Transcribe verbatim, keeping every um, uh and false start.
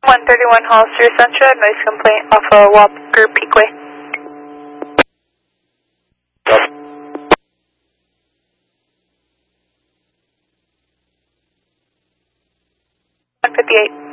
one thirty-one Hollister Central, noise complaint off of Walker Peakway. one fifty-eight.